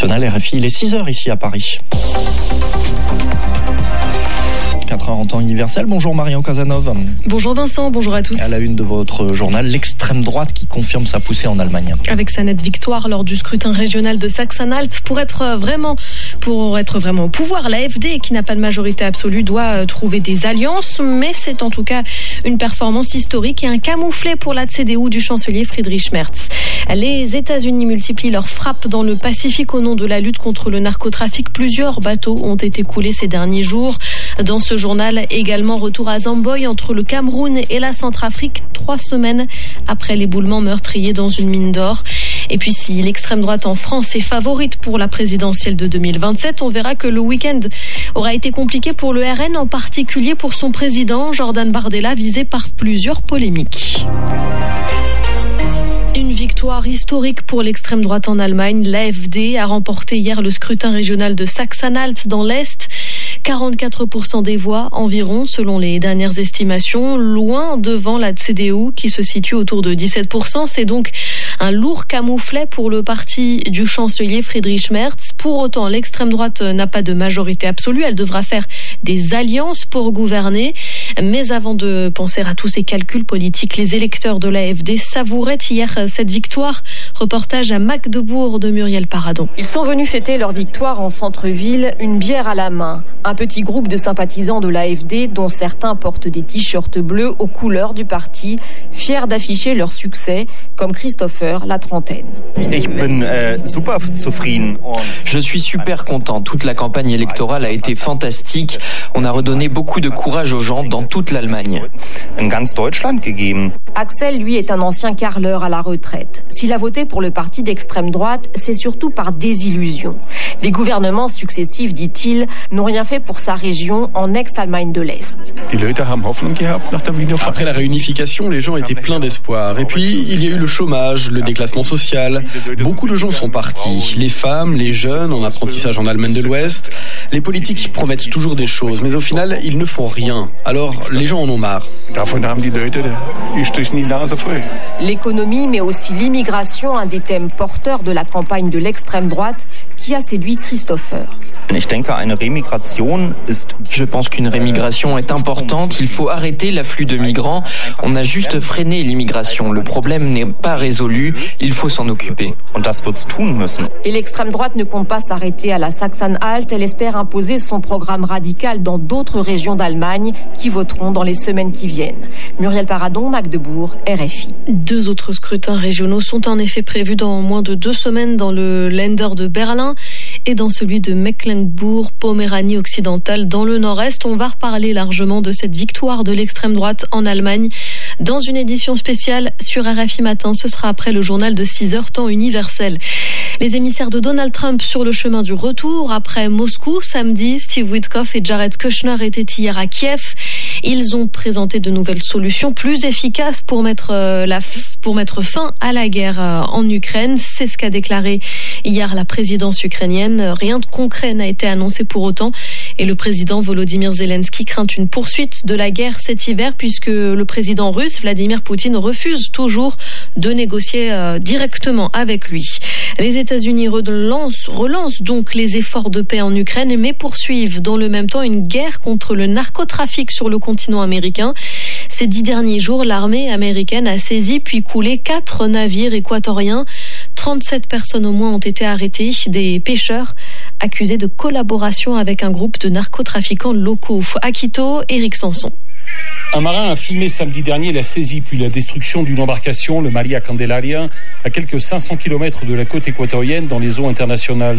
internationale RFI. Il est 6h ici à Paris. 4h en temps universel. Bonjour Marion Casanov. Bonjour Vincent, bonjour à tous. À la une de votre journal, l'extrême droite qui confirme sa poussée en Allemagne. Avec sa nette victoire lors du scrutin régional de Sachsen-Anhalt, pour être vraiment au pouvoir, l'AfD, qui n'a pas de majorité absolue, doit trouver des alliances, mais c'est en tout cas une performance historique et un camouflet pour la CDU du chancelier Friedrich Merz. Les États-Unis multiplient leurs frappes dans le Pacifique au nom de la lutte contre le narcotrafic. Plusieurs bateaux ont été coulés ces derniers jours. Dans ce journal, également retour à Zamboy entre le Cameroun et la Centrafrique, 3 semaines après l'éboulement meurtrier dans une mine d'or. Et puis si l'extrême droite en France est favorite pour la présidentielle de 2027, on verra que le week-end aura été compliqué pour le RN, en particulier pour son président, Jordan Bardella, visé par plusieurs polémiques. Une victoire historique pour l'extrême droite en Allemagne. L'AfD a remporté hier le scrutin régional de Sachsen-Anhalt dans l'Est. 44% des voix environ, selon les dernières estimations, loin devant la CDU qui se situe autour de 17%. C'est donc un lourd camouflet pour le parti du chancelier Friedrich Merz. Pour autant, l'extrême droite n'a pas de majorité absolue. Elle devra faire des alliances pour gouverner. Mais avant de penser à tous ces calculs politiques, les électeurs de l'AfD savouraient hier cette victoire. Reportage à Magdebourg de Muriel Paradon. Ils sont venus fêter leur victoire en centre-ville, une bière à la main. Un petit groupe de sympathisants de l'AfD, dont certains portent des t-shirts bleus aux couleurs du parti, fiers d'afficher leur succès, comme Christopher, la trentaine. Je suis super content. Toute la campagne électorale a été fantastique. On a redonné beaucoup de courage aux gens dans toute l'Allemagne. Axel, lui, est un ancien carleur à la retraite. S'il a voté pour le parti d'extrême droite, c'est surtout par désillusion. Les gouvernements successifs, dit-il, n'ont rien fait pour sa région en ex-Allemagne de l'Est. Après la réunification, les gens étaient pleins d'espoir. Et puis, il y a eu le chômage, le déclassement social. Beaucoup de gens sont partis. Les femmes, les jeunes, en apprentissage en Allemagne de l'Ouest. Les politiques promettent toujours des choses, mais au final, ils ne font rien. Alors, les gens en ont marre. L'économie, mais aussi l'immigration, un des thèmes porteurs de la campagne de l'extrême droite qui a séduit Christopher. Je pense qu'une rémigration est importante. Il faut arrêter l'afflux de migrants. On a juste freiné l'immigration. Le problème n'est pas résolu. Il faut s'en occuper. Et l'extrême droite ne compte pas s'arrêter à la Sachsen-Anhalt. Elle espère imposer son programme radical dans d'autres régions d'Allemagne qui voteront dans les semaines qui viennent. Muriel Paradon, Magdebourg, RFI. 2 autres scrutins régionaux sont en effet prévus dans moins de 2 semaines dans le Länder de Berlin et dans celui de Mecklembourg-Poméranie occidentale dans le nord-est. On va reparler largement de cette victoire de l'extrême droite en Allemagne dans une édition spéciale sur RFI Matin. Ce sera après le journal de 6h, temps universel. Les émissaires de Donald Trump sur le chemin du retour. Après Moscou, samedi, Steve Witkoff et Jared Kushner étaient hier à Kiev. Ils ont présenté de nouvelles solutions plus efficaces pour mettre fin à la guerre en Ukraine. C'est ce qu'a déclaré hier la présidence ukrainienne. Rien de concret n'a été annoncé pour autant. Et le président Volodymyr Zelensky craint une poursuite de la guerre cet hiver puisque le président russe Vladimir Poutine refuse toujours de négocier directement avec lui. Les États-Unis relancent donc les efforts de paix en Ukraine mais poursuivent dans le même temps une guerre contre le narcotrafic sur le continent américain. Ces 10 derniers jours, l'armée américaine a saisi puis coulé 4 navires équatoriens. 37 personnes au moins ont été arrêtées, des pêcheurs accusés de collaboration avec un groupe de narcotrafiquants locaux. À Quito, Éric Sanson. Un marin a filmé samedi dernier la saisie puis la destruction d'une embarcation, le Maria Candelaria, à quelques 500 km de la côte équatorienne dans les eaux internationales.